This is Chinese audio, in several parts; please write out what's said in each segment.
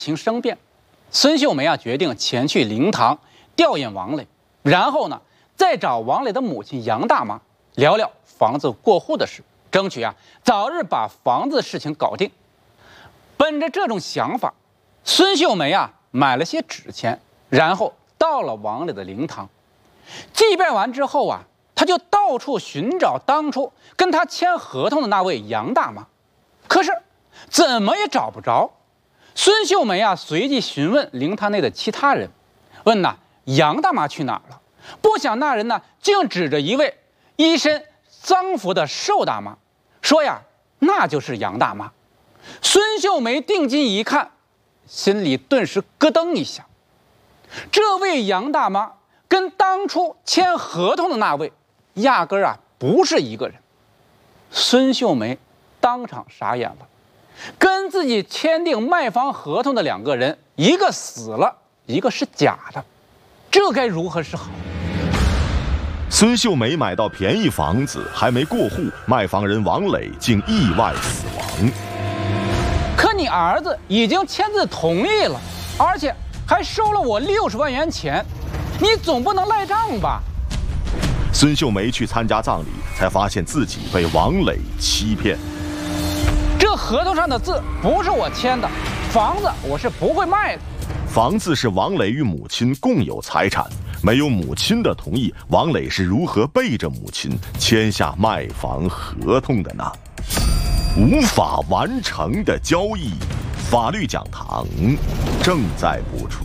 情生变，孙秀梅决定前去灵堂吊唁王磊，然后呢，再找王磊的母亲杨大妈聊聊房子过户的事，争取早日把房子的事情搞定。本着这种想法，孙秀梅买了些纸钱，然后到了王磊的灵堂，祭拜完之后他就到处寻找当初跟他签合同的那位杨大妈，可是怎么也找不着。孙秀梅随即询问灵堂内的其他人，问杨大妈去哪儿了？不想那人竟指着一位一身丧服的瘦大妈，说那就是杨大妈。孙秀梅定睛一看，心里顿时咯噔一下，这位杨大妈跟当初签合同的那位压根不是一个人。孙秀梅当场傻眼了，跟自己签订卖房合同的两个人，一个死了，一个是假的，这该如何是好？ 孙秀梅买到便宜房子，还没过户，卖房人王磊竟意外死亡。 可你儿子已经签字同意了，而且还收了我60万元钱，你总不能赖账吧？ 孙秀梅去参加葬礼，才发现自己被王磊欺骗。 这合同上的字不是我签的，房子我是不会卖的。 房子是王磊与母亲共有财产，没有母亲的同意，王磊是如何背着母亲签下卖房合同的呢？无法完成的交易，法律讲堂正在播出。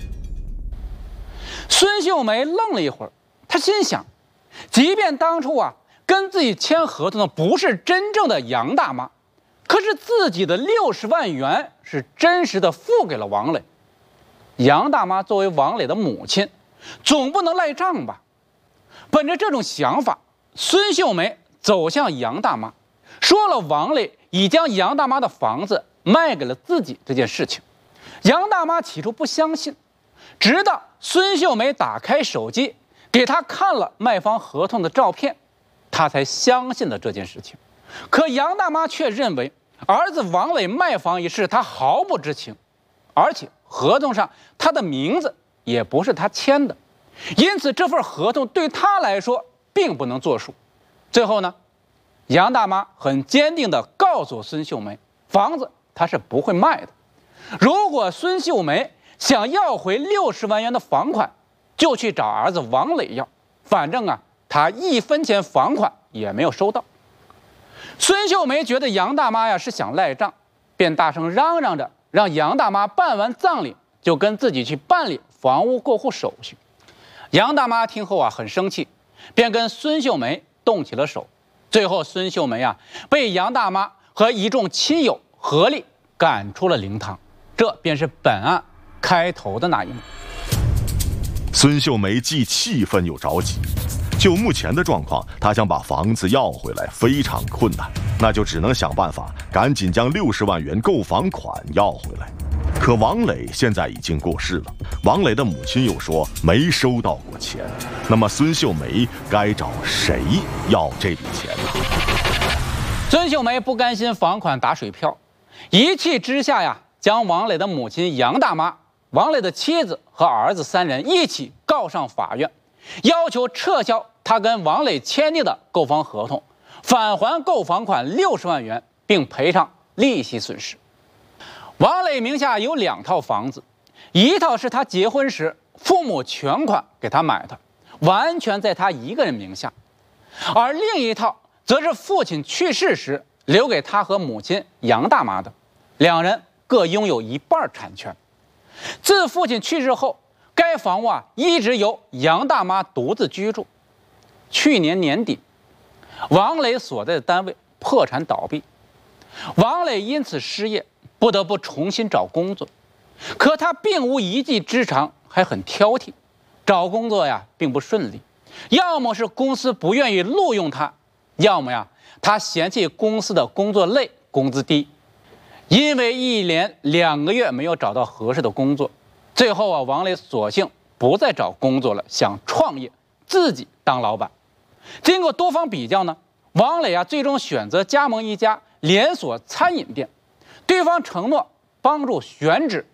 孙秀梅愣了一会儿，她心想，即便当初跟自己签合同的不是真正的杨大妈，可是自己的60万元是真实的付给了王磊。杨大妈作为王磊的母亲，总不能赖账吧？本着这种想法，孙秀梅走向杨大妈，说了王磊已将杨大妈的房子卖给了自己这件事情。杨大妈起初不相信，直到孙秀梅打开手机给她看了卖房合同的照片，她才相信了这件事情。可杨大妈却认为儿子王磊卖房一事她毫不知情，而且合同上他的名字也不是他签的，因此这份合同对他来说并不能作数。最后呢，杨大妈很坚定地告诉孙秀梅，房子她是不会卖的。如果孙秀梅想要回60万元的房款，就去找儿子王磊要，反正他1分钱房款也没有收到。孙秀梅觉得杨大妈是想赖账，便大声嚷嚷着让杨大妈办完葬礼就跟自己去办理房屋过户手续。杨大妈听后很生气，便跟孙秀梅动起了手。最后孙秀梅被杨大妈和一众亲友合力赶出了灵堂。这便是本案开头的那一幕。 孙秀梅既气愤又着急，就目前的状况，她想把房子要回来非常困难，那就只能想办法赶紧将60万元购房款要回来。可王磊现在已经过世了，王磊的母亲又说没收到过钱，那么孙秀梅该找谁要这笔钱呢？ 孙秀梅不甘心房款打水漂，一气之下将王磊的母亲杨大妈、王磊的妻子和儿子3人一起告上法院，要求撤销他跟王磊签订的购房合同，返还购房款60万元，并赔偿利息损失。王磊名下有2套房子，一套是他结婚时父母全款给他买的，完全在他一个人名下，而另一套则是父亲去世时留给他和母亲杨大妈的，两人各拥有1半产权。自父亲去世后，该房屋一直由杨大妈独自居住。去年年底，王磊所在的单位破产倒闭，王磊因此失业，不得不重新找工作。可他并无一技之长，还很挑剔，找工作并不顺利。要么是公司不愿意录用他，要么他嫌弃公司的工作累，工资低。因为一连2个月没有找到合适的工作，最后王磊索性不再找工作了，想创业，自己当老板。经过多方比较呢，王磊最终选择加盟一家连锁餐饮店，对方承诺帮助选址